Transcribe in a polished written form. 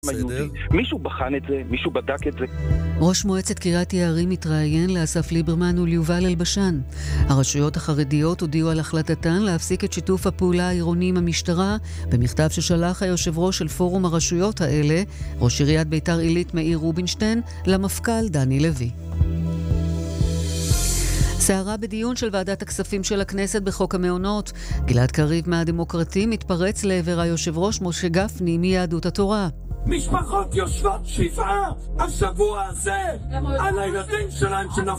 בסדר. מישהו בחן את זה? מישהו בדק את זה? ראש מועצת קריית יערים מתראיין לאסף ליברמן וליובל אלבשן. הרשויות החרדיות הודיעו על החלטתן להפסיק את שיתוף הפעולה העירוני עם המשטרה, במכתב ששלח היושב ראש של פורום הרשויות האלה, ראש עיריית ביתר עילית מאיר רובינשטיין, למפכ"ל דני לוי. סערה בדיון של ועדת הכספים של הכנסת בחוק המעונות. גלעד קריב מהדמוקרטים מתפרץ לעבר היושב ראש משה גפני מיהדות התורה. משפחות יושבות שבעה השבוע הזה על הילדים שלהם שנפלו